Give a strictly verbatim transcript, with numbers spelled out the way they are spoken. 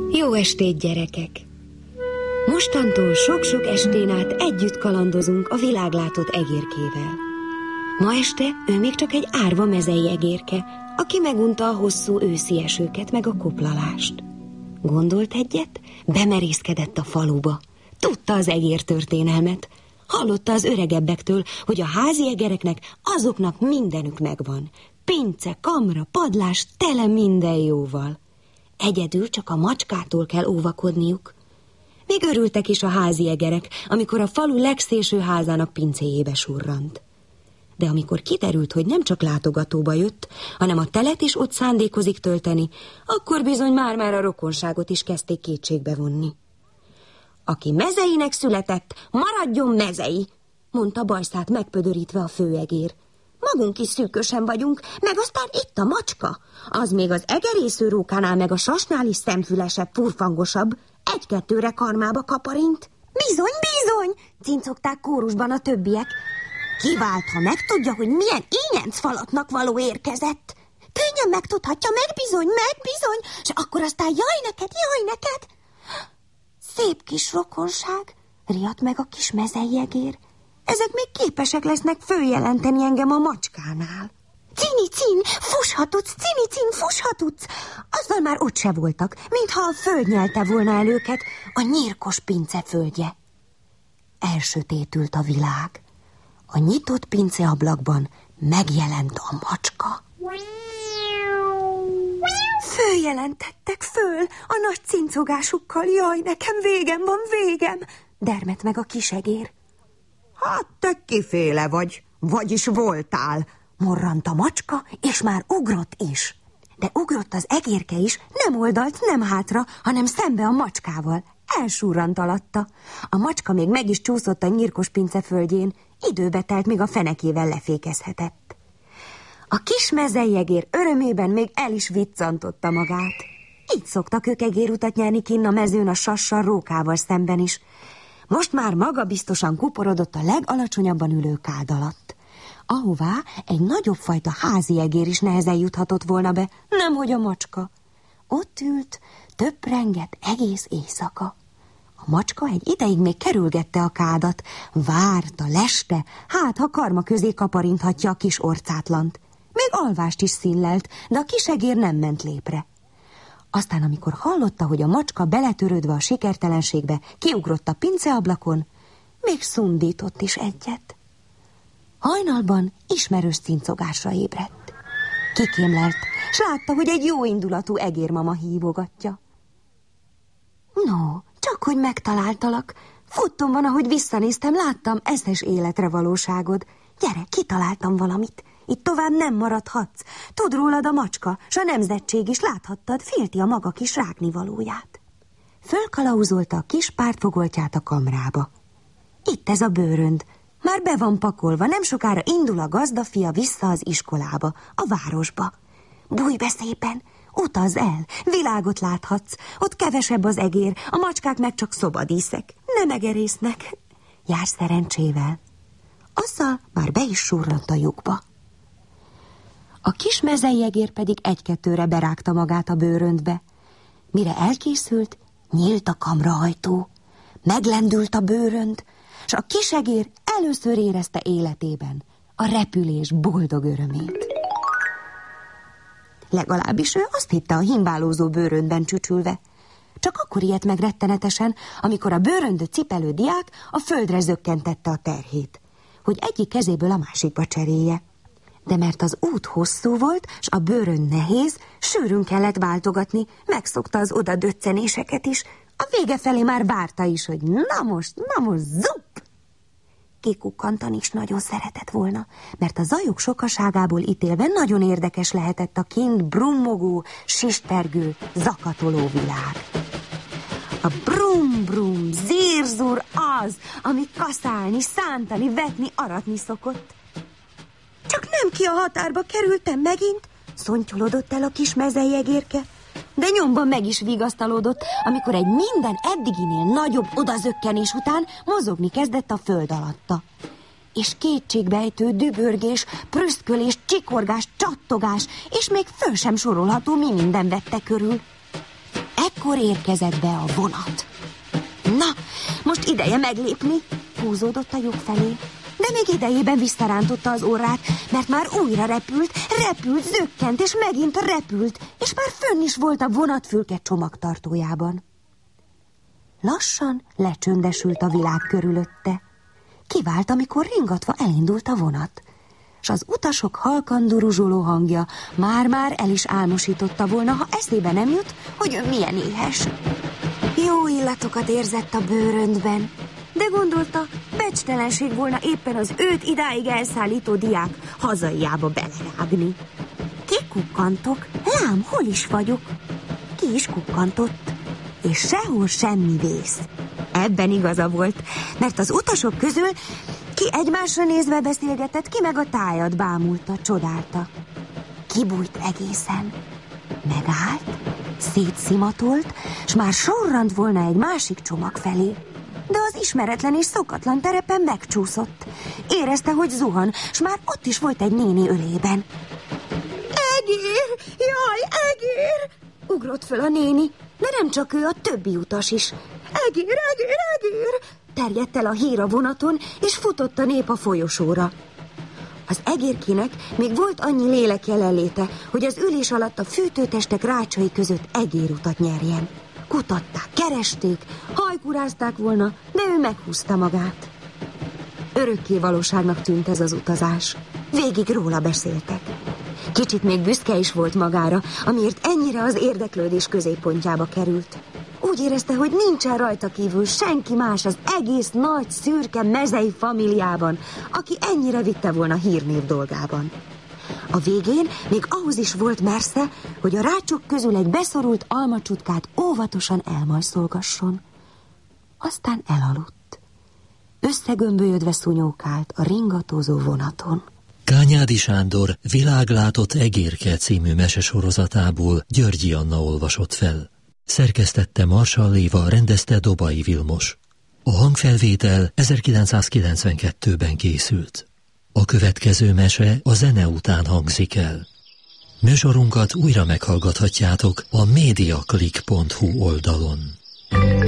Jó estét, gyerekek! Mostantól sok-sok estén át együtt kalandozunk a világlátott egérkével. Ma este ő még csak egy árva mezei egérke, aki megunta a hosszú őszi esőket meg a koplalást. Gondolt egyet, bemerészkedett a faluba. Tudta az egér történelmet. Hallotta az öregebbektől, hogy a házi egereknek azoknak mindenük megvan. Pince, kamra, padlás, tele minden jóval. Egyedül csak a macskától kell óvakodniuk. Még örültek is a házi egerek, amikor a falu legszélső házának pincéjébe surrant. De amikor kiderült, hogy nem csak látogatóba jött, hanem a telet is ott szándékozik tölteni, akkor bizony már-már a rokonságot is kezdték kétségbe vonni. Aki mezeinek született, maradjon mezei, mondta bajszát megpödörítve a főegér. Magunk is szűkösen vagyunk, meg aztán itt a macska. Az még az egerésző rókánál meg a sasnál is szemfülesebb, furfangosabb. Egy-kettőre karmába kaparint. Bizony, bizony, cincogták kórusban a többiek. Kivált, ha megtudja, hogy milyen ínyenc falatnak való érkezett. Könnyen megtudhatja, meg bizony, meg bizony, és akkor aztán jaj neked, jaj neked. Szép kis rokonság, riadt meg a kis mezei egér. Ezek még képesek lesznek följelenteni engem a macskánál. Cini-cin, fuss, ha tudsz, cini-cin, fuss, ha tudsz. Azzal már ott se voltak, mintha a föld nyelte volna el őket, a nyírkos pince földje. Elsötétült a világ. A nyitott pinceablakban megjelent a macska. Följelentettek föl a nagy cincogásukkal. Jaj, nekem végem van, végem, dermedt meg a kisegér. Hát te kiféle vagy, vagyis voltál, morrant a macska, és már ugrott is. De ugrott az egérke is, nem oldalt, nem hátra, hanem szembe a macskával. Elsúrrant alatta. A macska még meg is csúszott a nyírkos pince földjén, időbe telt, míg a fenekével lefékezhetett. A kis mezei egér örömében még el is viccantotta magát. Így szoktak ők egérutat nyerni kinn a mezőn a sassal rókával szemben is. Most már magabiztosan kuporodott a legalacsonyabban ülő kád alatt, ahová egy nagyobb fajta házi egér is nehezen juthatott volna be, nemhogy a macska. Ott ült, töprengett egész éjszaka. A macska egy ideig még kerülgette a kádat, várta, leste, hát ha karma közé kaparinthatja a kis orcátlant. Még alvást is színlelt, de a kis egér nem ment lépre. Aztán, amikor hallotta, hogy a macska beletörődve a sikertelenségbe kiugrott a pinceablakon, még szundított is egyet. Hajnalban ismerős cincogásra ébredt. Kikémlelt, s látta, hogy egy jóindulatú egérmama hívogatja. No, csak hogy megtaláltalak. Futtom van, ahogy visszanéztem, láttam eszes életre valóságod. Gyere, kitaláltam valamit. Itt tovább nem maradhatsz. Tud rólad a macska, s a nemzetség is, láthattad, félti a maga kis rágnivalóját. Fölkalauzolta a kis pártfogoltját a kamrába. Itt ez a bőrönd. Már be van pakolva, nem sokára indul a gazdafia vissza az iskolába, a városba. Bújj be szépen, utazz el, világot láthatsz, ott kevesebb az egér, a macskák meg csak szobadíszek, nem egerésznek. Járj szerencsével. Azzal már be is surrant a lyukba. A kis mezei egér pedig egy-kettőre berágta magát a bőröndbe. Mire elkészült, nyílt a kamraajtó, meglendült a bőrönd, s a kis egér először érezte életében a repülés boldog örömét. Legalábbis ő azt hitte a himbálózó bőröndben csücsülve. Csak akkor ijedt meg rettenetesen, amikor a bőröndöt cipelő diák a földre zökkentette a terhét, hogy egyik kezéből a másikba cserélje. De mert az út hosszú volt, s a bőrönd nehéz, sűrűn kellett váltogatni, megszokta az oda döccenéseket is, a vége felé már várta is, hogy na most, na most, zup! Kikukkantani is nagyon szeretett volna, mert a zajok sokaságából ítélve nagyon érdekes lehetett a kint brummogó, sistergő, zakatoló világ. A brum-brum, zírzur az, ami kaszálni, szántani, vetni, aratni szokott. Csak nem ki a határba kerültem megint, szontyolodott el a kis mezei egérke, de nyomban meg is vigasztalódott, amikor egy minden eddiginél nagyobb odazökkenés után mozogni kezdett a föld alatta. És kétségbejtő dübörgés, prüszkölés, csikorgás, csattogás, és még föl sem sorolható mi minden vette körül. ekkor érkezett be a vonat. Na, most ideje meglépni, húzódott a lyuk felé. De még idejében visszarántotta az orrát, mert már újra repült, repült, zökkent, és megint repült, és már fönn is volt a vonatfülke csomagtartójában. Lassan lecsöndesült a világ körülötte. Kivált, amikor ringatva elindult a vonat, s az utasok halkan duruzsoló hangja már-már el is álmosította volna, ha eszébe nem jut, hogy ő milyen éhes. Jó illatokat érzett a bőröndben, de gondolta, becstelenség volna éppen az őt idáig elszállító diák hazaiába belerágni. Kikukkantok, lám, hol is vagyok? Ki is kukkantott, és sehol semmi vész. Ebben igaza volt, mert az utasok közül ki egymásra nézve beszélgetett, ki meg a tájat bámulta, csodálta. Kibújt egészen, megállt, szétszimatolt, s már sorrant volna egy másik csomag felé. De az ismeretlen és szokatlan terepen megcsúszott. Érezte, hogy zuhan, s már ott is volt egy néni ölében. Egér! Jaj, egér! Ugrott föl a néni, de nem csak ő, a többi utas is. Egér, egér, egér! Terjedt el a hír a vonaton, és futott a nép a folyosóra. Az egérkének még volt annyi lélek jelenléte, hogy az ülés alatt a fűtőtestek rácsai között egérutat nyerjen. Kutatták, keresték, hajkurázták volna, de ő meghúzta magát. Örökké valóságnak tűnt ez az utazás. Végig róla beszéltek. Kicsit még büszke is volt magára, amiért ennyire az érdeklődés középpontjába került. Úgy érezte, hogy nincsen rajta kívül senki más az egész nagy, szürke, mezei familiában, aki ennyire vitte volna hírnév dolgában. A végén még ahhoz is volt mersze, hogy a rácsok közül egy beszorult almacsutkát óvatosan elmajszolgasson. Aztán elaludt. Összegömbölyödve szunyókált a ringatózó vonaton. Kányádi Sándor Világlátott egérke című mesesorozatából Györgyi Anna olvasott fel. Szerkesztette Marsalléva, Éva, rendezte Dobai Vilmos. A hangfelvétel ezerkilencszázkilencvenkettőben készült. A következő mese a zene után hangzik el. Műsorunkat újra meghallgathatjátok a mediaclick pont hu oldalon.